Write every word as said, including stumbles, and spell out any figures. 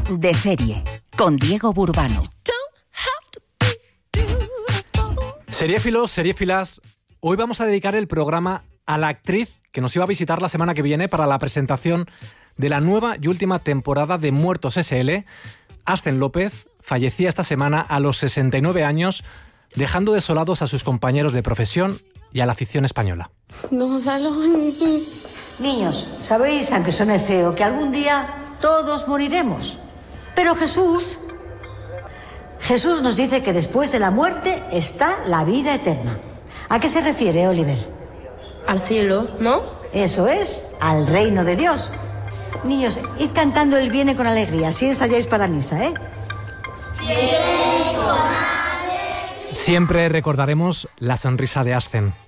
De serie, con Diego Burbano. Seriéfilos, seriéfilas, hoy vamos a dedicar el programa a la actriz que nos iba a visitar la semana que viene para la presentación de la nueva y última temporada de Muertos ese ele. Ashcen López fallecía esta semana a los sesenta y nueve años, dejando desolados a sus compañeros de profesión y a la afición española. Gonzalo. Niños, sabéis, aunque suene feo, que algún día todos moriremos. Pero Jesús, Jesús nos dice que después de la muerte está la vida eterna. ¿A qué se refiere, Oliver? Al cielo, ¿no? Eso es, al reino de Dios. Niños, id cantando el Viene con alegría, así ensayáis para misa, ¿eh? Siempre recordaremos la sonrisa de Ashcen.